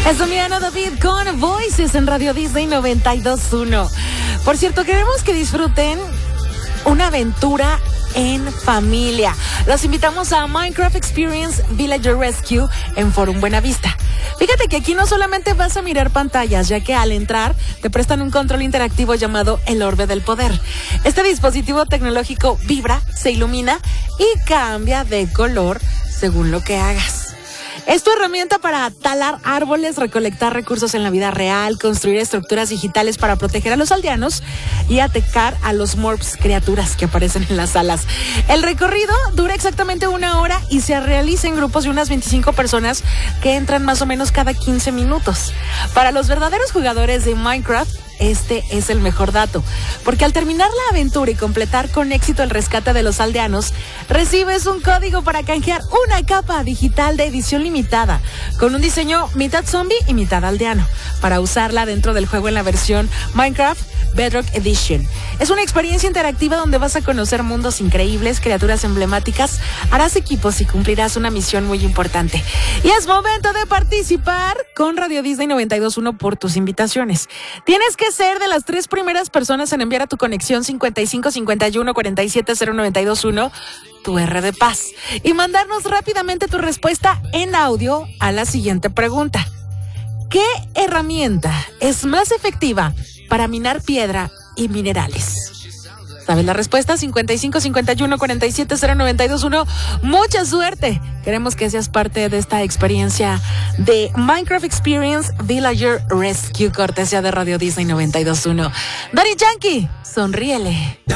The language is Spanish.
Es Emiliano David con Voices en Radio Disney 92.1. Por cierto, queremos que disfruten una aventura en familia. Los invitamos a Minecraft Experience Villager Rescue en Forum Buenavista. Fíjate que aquí no solamente vas a mirar pantallas, ya que al entrar te prestan un control interactivo llamado el Orbe del Poder. Este dispositivo tecnológico vibra, se ilumina y cambia de color según lo que hagas. Es tu herramienta para talar árboles, recolectar recursos en la vida real, construir estructuras digitales para proteger a los aldeanos y atacar a los morphs, criaturas que aparecen en las salas. El recorrido dura exactamente 1 hora y se realiza en grupos de unas 25 personas que entran más o menos cada 15 minutos. Para los verdaderos jugadores de Minecraft, este es el mejor dato, porque al terminar la aventura y completar con éxito el rescate de los aldeanos, recibes un código para canjear una capa digital de edición limitada, con un diseño mitad zombie y mitad aldeano, para usarla dentro del juego en la versión Minecraft Bedrock Edition. Es una experiencia interactiva donde vas a conocer mundos increíbles, criaturas emblemáticas, harás equipos y cumplirás una misión muy importante. Y es momento de participar con Radio Disney 92.1 por tus invitaciones. Tienes que ser de las 3 primeras personas en enviar a tu conexión 55 51 47 0921 tu R de paz y mandarnos rápidamente tu respuesta en audio a la siguiente pregunta. ¿Qué herramienta es más efectiva para minar piedra y minerales? ¿Sabes la respuesta? 55 51 47 0921. Mucha suerte. Queremos que seas parte de esta experiencia de Minecraft Experience Villager Rescue, cortesía de Radio Disney 92.1. Daddy Yankee, sonríele.